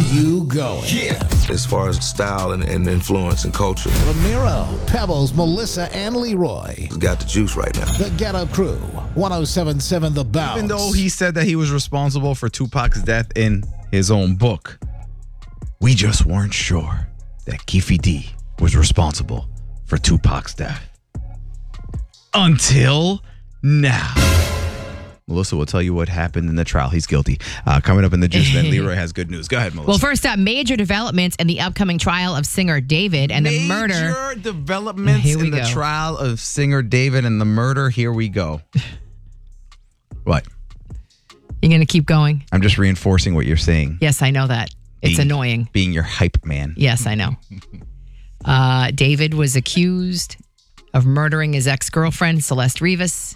you going. Yeah. As far as style and influence and culture. Ramiro, Pebbles, Melissa, and Leroy. He's got the juice right now. The Ghetto Crew, 107.7 The Bounce. Even though he said that he was responsible for Tupac's death in his own book, we just weren't sure that Keefe D was responsible for Tupac's death. Until now. Melissa will tell you what happened in the trial. He's guilty. Coming up in the Juice, then Leroy has good news. Go ahead, Melissa. Well, first up, major developments in the upcoming trial of singer David and the murder. Major developments in the trial of singer David and the murder. Here we go. What? You're going to keep going? I'm just reinforcing what you're saying. Yes, I know that. It's annoying. Being your hype man. Yes, I know. David was accused of murdering his ex-girlfriend, Celeste Rivas.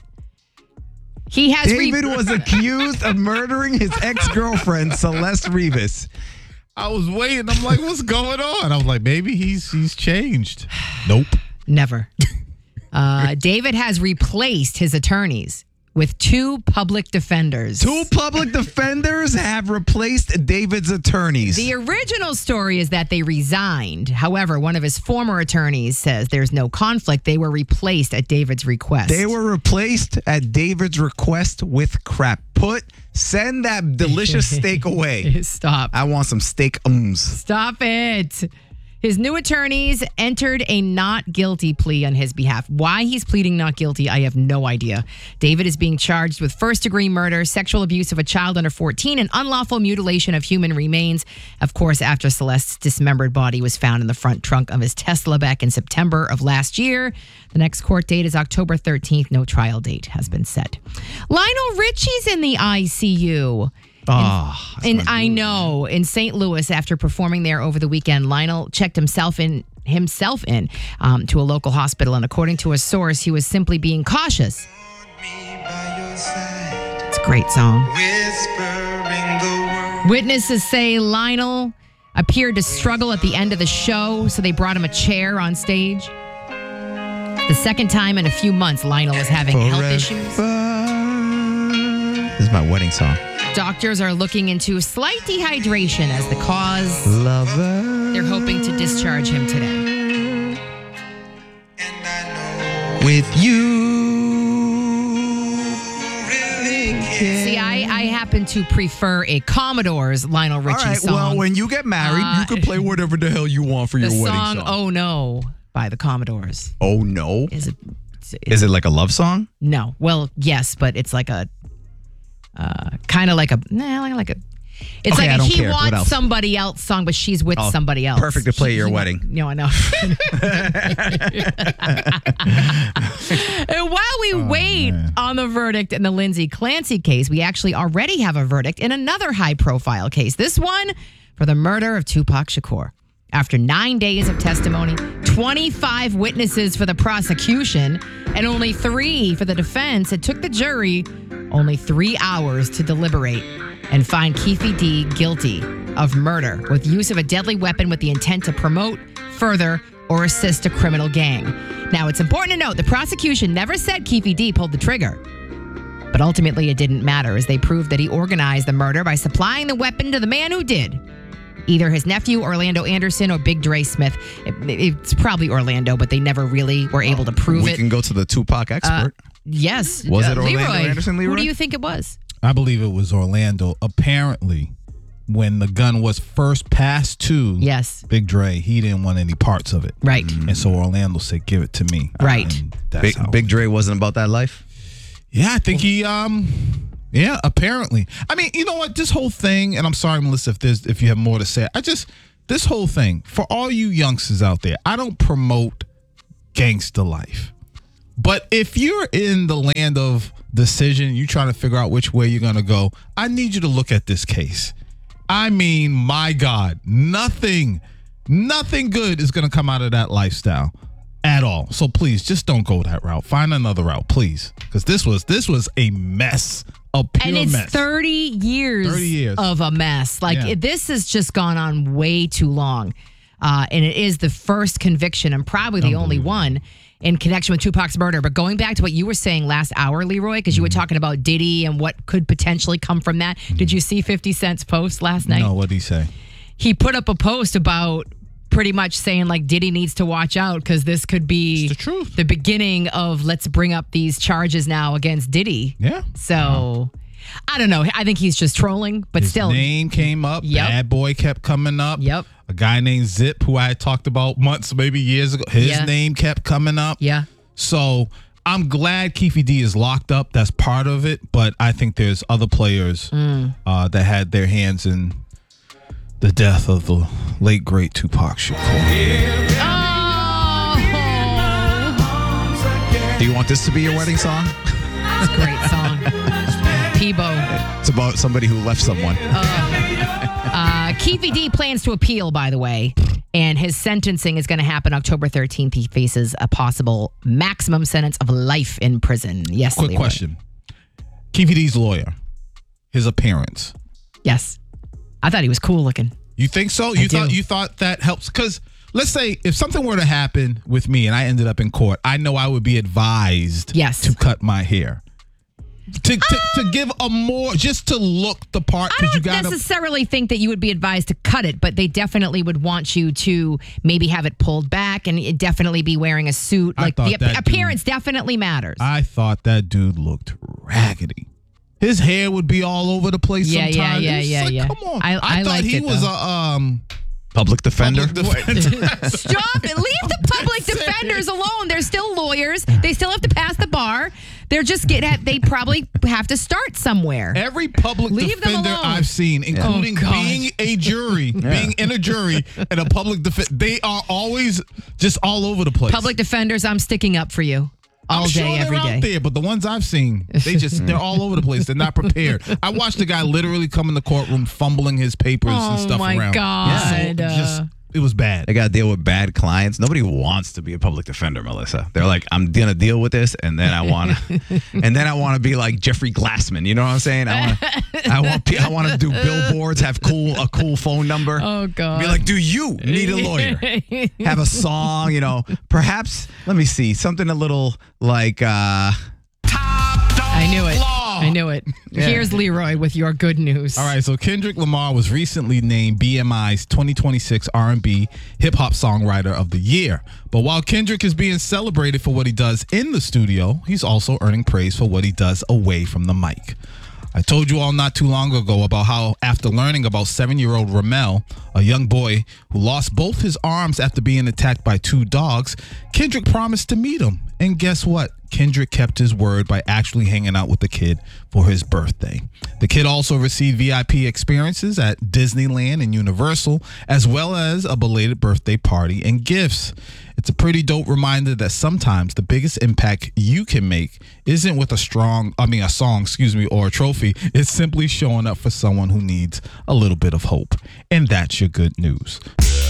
David was accused of murdering his ex-girlfriend, Celeste Rivas. I was waiting. I'm like, what's going on? I was like, maybe he's changed. Nope. Never. David has replaced his attorneys with two public defenders. Two public defenders have replaced David's attorneys. The original story is that they resigned. However, one of his former attorneys says there's no conflict. They were replaced at David's request. They were replaced at David's request with crap. Send that delicious steak away. Stop. I want some steak Stop it. His new attorneys entered a not guilty plea on his behalf. Why he's pleading not guilty, I have no idea. David is being charged with first-degree murder, sexual abuse of a child under 14, and unlawful mutilation of human remains. Of course, after Celeste's dismembered body was found in the front trunk of his Tesla back in September of last year. The next court date is October 13th. No trial date has been set. Lionel Richie's in the ICU. I know. In St. Louis, after performing there over the weekend, Lionel checked himself in to a local hospital, and according to a source, he was simply being cautious. It's a great song. Witnesses say Lionel appeared to struggle at the end of the show, so they brought him a chair on stage. The second time in a few months, Lionel is having health issues. This is my wedding song. Doctors are looking into slight dehydration as the cause. Lover. They're hoping to discharge him today. With you. See, I happen to prefer a Commodore's Lionel Richie song. Well, when you get married, you can play whatever the hell you want for your wedding song. The song "Oh No" by the Commodores. Oh no! Is it like a love song? No. Well, yes, but it's like a kind of like a. It's okay, like a he care. wants somebody else song, but she's with somebody else. Perfect to play at your wedding. No, I know. And while we wait on the verdict in the Lindsay Clancy case, we actually already have a verdict in another high-profile case. This one for the murder of Tupac Shakur. After 9 days of testimony, 25 witnesses for the prosecution, and only 3 for the defense, it took the jury only 3 hours to deliberate and find Keefe D guilty of murder with use of a deadly weapon with the intent to promote, further, or assist a criminal gang. Now, it's important to note the prosecution never said Keefe D pulled the trigger. But ultimately, it didn't matter as they proved that he organized the murder by supplying the weapon to the man who did. Either his nephew, Orlando Anderson, or Big Dre Smith. It's probably Orlando, but they never really were able to prove it. We can go to the Tupac expert. Yes. Was it Orlando Anderson, Leroy? Who do you think it was? I believe it was Orlando. Apparently, when the gun was first passed to Big Dre, he didn't want any parts of it. Right. And so Orlando said, give it to me. Right. Big Dre wasn't about that life? Yeah, I think he... Yeah, apparently. I mean, you know what? This whole thing, and I'm sorry, Melissa, if you have more to say. This whole thing, for all you youngsters out there, I don't promote gangster life. But if you're in the land of decision, you're trying to figure out which way you're going to go, I need you to look at this case. I mean, my God, nothing good is going to come out of that lifestyle at all. So please, just don't go that route. Find another route, please. Because this was a mess. And it's mess. 30 years of a mess. This has just gone on way too long. And it is the first conviction and probably the only one in connection with Tupac's murder. But going back to what you were saying last hour, Leroy, because you were talking about Diddy and what could potentially come from that. Did you see 50 Cent's post last night? No, what did he say? he put up a post about pretty much saying like Diddy needs to watch out because this could be It's the truth. the beginning of let's bring up these charges now against Diddy. Yeah. So I don't know. I think he's just trolling, but His still. name came up. Yep. Bad Boy kept coming up. Yep. A guy named Zip, who I had talked about months, maybe years ago. His Yeah. name kept coming up. Yeah. So I'm glad Keefe D is locked up. That's part of it. But I think there's other players that had their hands in the death of the late, great Tupac Shakur. Oh, Do you want this to be your wedding song? that's a great song. Peebo. It's about somebody who left someone. Keefe D plans to appeal, by the way, and his sentencing is going to happen October 13th. He faces a possible maximum sentence of life in prison. Yes. Quick Leroy. question. Keefe D's lawyer, his appearance. Yes. I thought he was cool looking. You think so? I do. You thought that helps? Because let's say if something were to happen with me and I ended up in court, I know I would be advised Yes. to cut my hair. To give a more, just to look the part. I Because you don't got to. necessarily think that you would be advised to cut it, but they definitely would want you to maybe have it pulled back and it definitely be wearing a suit. I Like thought the that appearance definitely matters. I thought that dude looked raggedy. His hair would be all over the place Yeah, sometimes. yeah, It's yeah, like, yeah. come on. I thought liked he it, was though. a Public defender. public defender. Stop it. Leave the public defenders alone. They're still lawyers. They still have to pass the bar. They're just they probably have to start somewhere. Every public Leave them defender alone. I've seen, including Oh, God. being a jury, being in a jury and a public defender, they are always just all over the place. Public defenders, I'm sticking up for you all I'm day, sure every they're day. out there, but the ones I've seen, they're all over the place. They're not prepared. I watched a guy literally come in the courtroom fumbling his papers and Oh, stuff my around. God. So it was bad. They got to deal with bad clients. Nobody wants to be a public defender, Melissa. They're like, I'm gonna deal with this, and then I want to be like Jeffrey Glassman. You know what I'm saying? I want to do billboards, have a cool phone number. Oh, God. Be like, do you need a lawyer? Have a song, perhaps. Let me see something a little like. I knew it. I knew it. Here's Leroy with your good news. All right, so Kendrick Lamar was recently named BMI's 2026 R&B Hip Hop Songwriter of the Year. But while Kendrick is being celebrated for what he does in the studio, he's also earning praise for what he does away from the mic. I told you all not too long ago about how after learning about 7-year-old Ramel, a young boy who lost both his arms after being attacked by 2 dogs, Kendrick promised to meet him. And guess what? Kendrick kept his word by actually hanging out with the kid for his birthday. The kid also received VIP experiences at Disneyland and Universal, as well as a belated birthday party and gifts. It's a pretty dope reminder that sometimes the biggest impact you can make isn't with a song, or a trophy. It's simply showing up for someone who needs a little bit of hope. And that's your good news.